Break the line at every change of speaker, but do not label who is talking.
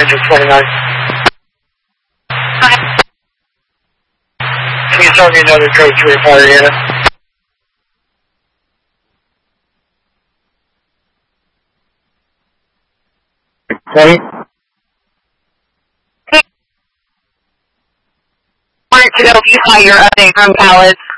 Engine 29. Can you tell me another code 3 Marietta?
Sorry?
Wanted to know if you saw your update from Palace.